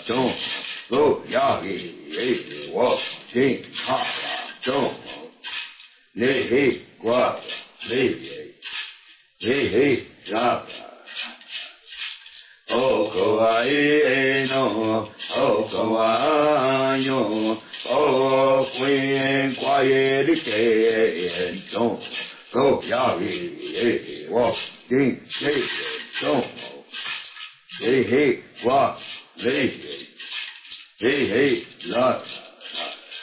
中路要给我听他中你嘿我你让哦可爱喏哦可爱哟哦会挂也的给中路要给我听中嘿我嘿啦